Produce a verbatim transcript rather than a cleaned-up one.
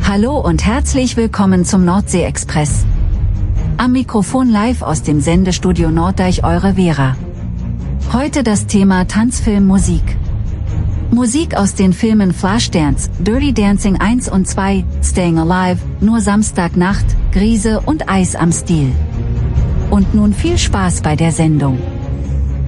Hallo und herzlich willkommen zum Nordsee-Express. Am Mikrofon live aus dem Sendestudio Norddeich eure Vera. Heute das Thema Tanzfilmmusik. Musik aus den Filmen Flashdance, Dirty Dancing eins und zwei, Staying Alive, Nur Samstagnacht, Grise und Eis am Stiel. Und nun viel Spaß bei der Sendung.